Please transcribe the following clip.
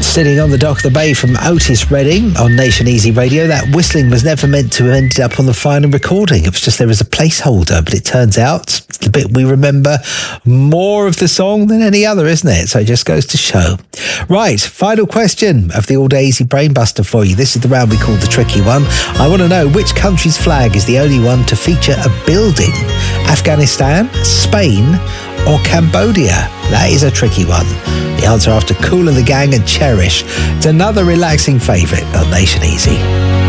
Sitting on the Dock of the Bay from Otis Redding on Nation Easy Radio. That whistling was never meant to have ended up on the final recording. It was just there as a placeholder, but it turns out it's the bit we remember more of the song than any other, isn't it? So it just goes to show. Right, final question of the All Day Easy Brainbuster for you. This is the round we call the tricky one. I want to know which country's flag is the only one to feature a building. Afghanistan, Spain, or Cambodia? That is a tricky one. The answer after Kool and the Gang and Cherish. It's another relaxing favourite on Nation Easy.